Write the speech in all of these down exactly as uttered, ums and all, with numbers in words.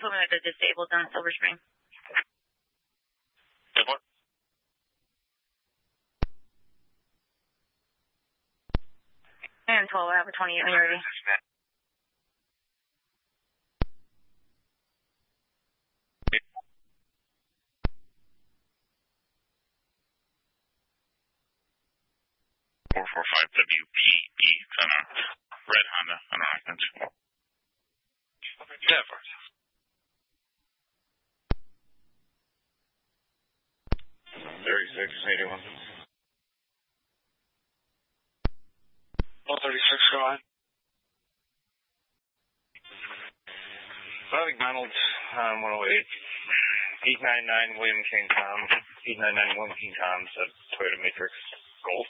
told me that they're disabled down at Silver Spring. What? And twelve, I have a twenty-eight when you're ready. four four five W P E. It's on a red Honda. I don't know. Denver. thirty-six eighty-one. one thirty-six, go ahead. Bobby McDonald, um, one oh eight. eight ninety-nine William King Tom. eight ninety-nine William King Tom said Toyota Matrix Gold.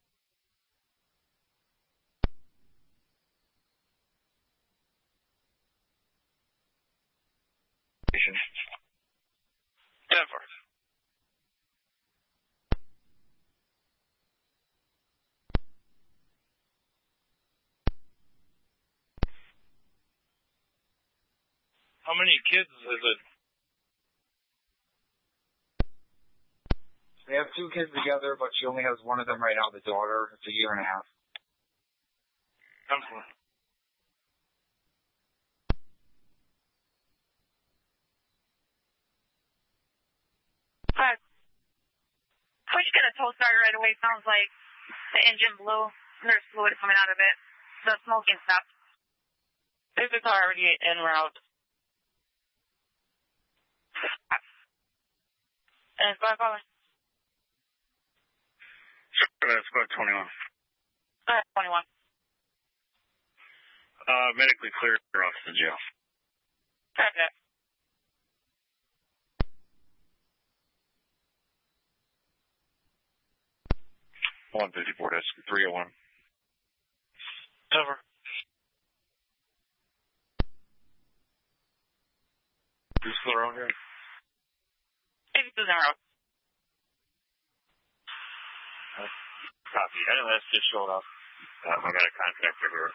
Denver. How many kids is it? They have two kids together, but she only has one of them right now, the daughter. It's a year and a half. Denver. But push get a tow starter right away. Sounds like the engine blew. There's fluid coming out of it. The smoking stopped. Is the car already en route? And it's back on. Sure, that's about twenty-one. Go ahead, twenty-one. Uh, medically cleared off to the jail. That's it. one fifty-four, that's three oh one. Over. Who's still around here? eighty-two zero. Copy. N L S just showed up. Uh, I got a contact everywhere.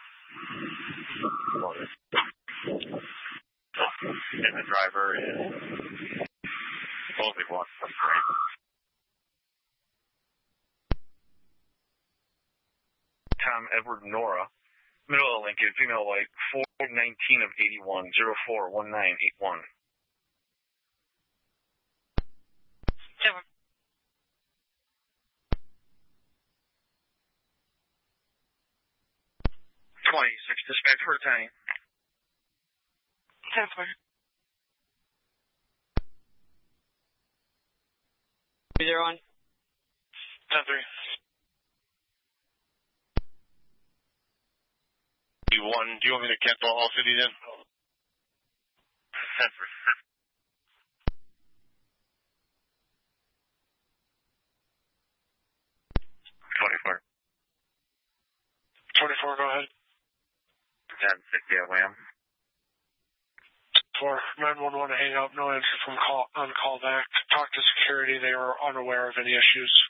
And the driver is supposedly walking up the ramp. Tom Edward Nora, middle of Lincoln, female white, four nineteen of eighty-one, zero four one nine eight one. Over. twenty-six, dispatch for Italian. ten four. Zero one. ten three. One, do you want me to cancel all cities in? ten three. twenty-four. twenty-four, go ahead. ten sixty at Lamb. four, nine one one to hang up, no answer from call, on call back. Talk to security, they were unaware of any issues.